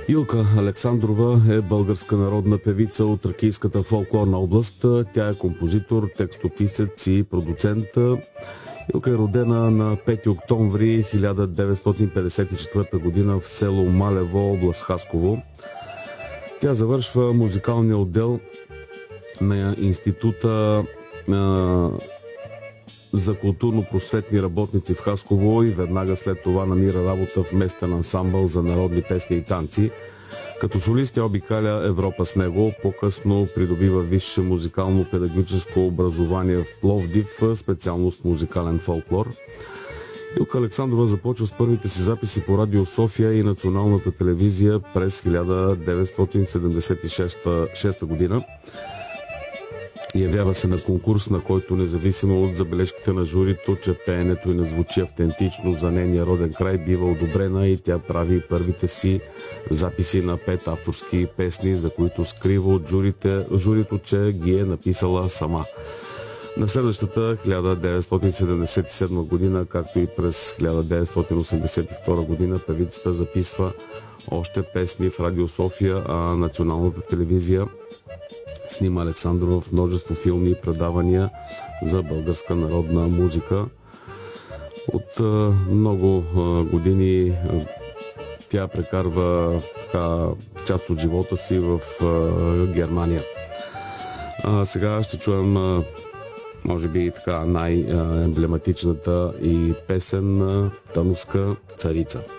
Илка Александрова е българска народна певица от Тракийската фолклорна област. Тя е композитор, текстописец и продуцент. Илка е родена на 5 октомври 1954 г. в село Малево, област Хасково. Тя завършва музикалния отдел на Института за културно-просветни работници в Хасково и веднага след това намира работа в местен ансамбъл за народни песни и танци. Като солист тя обикаля Европа с него. По-късно придобива висше музикално-педагогическо образование в Пловдив, специалност музикален фолклор. Илка Александрова започва с първите си записи по Радио София и Националната телевизия през 1976 година. Явява се на конкурс, на който независимо от забележките на журито, че пеенето й не звучи автентично за нейния роден край, бива одобрена и тя прави първите си записи на 5 авторски песни, за които скрива от журито, че ги е написала сама. На следващата 1977 година, както и през 1982 година, певицата записва още песни в Радио София, а Националната телевизия снима Александрова в множество филми и предавания за българска народна музика. От много години тя прекарва част от живота си в Германия. Сега ще чуем може би най-емблематичната и песен "Търновска царица".